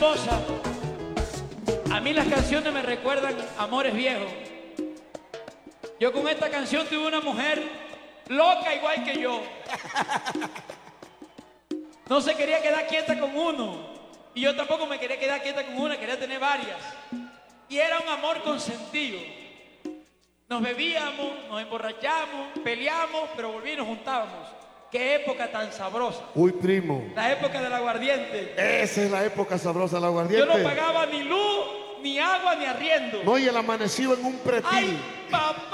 Esposa, a mí las canciones me recuerdan amores viejos. Yo con esta canción tuve una mujer loca igual que yo. No se quería quedar quieta con uno. Y yo tampoco me quería quedar quieta con una, quería tener varias. Y era un amor consentido. Nos bebíamos, nos emborrachamos, peleamos, pero volví y nos juntábamos. ¡Qué época tan sabrosa! Uy, primo. La época del aguardiente. Esa es la época sabrosa del aguardiente. Yo no pagaba ni luz, ni agua, ni arriendo. No, y el amanecido en un pretil. ¡Ay, papá!